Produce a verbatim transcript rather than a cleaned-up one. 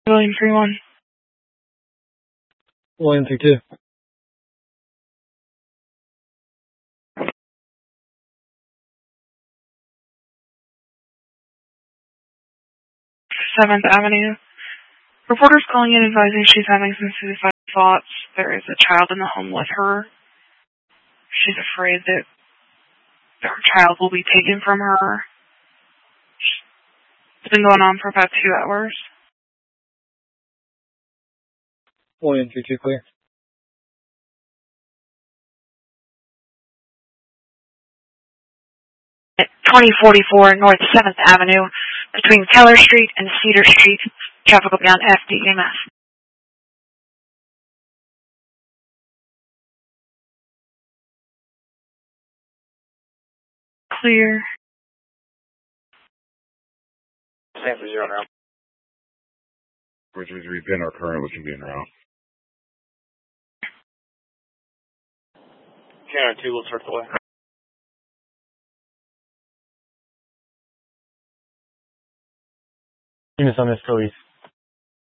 William three one. William three two. seventh Avenue. Reporter's calling in advising she's having some suicidal thoughts. There is a child in the home with her. She's afraid that her child will be taken from her. It's been going on for about two hours. William three two clear. At twenty forty-four North seventh Avenue, between Keller Street and Cedar Street, traffic will be on F D M S. Clear. Same for zero now. Which was we've been our current, which can be in route. Cannon two will start the way. Units on this release.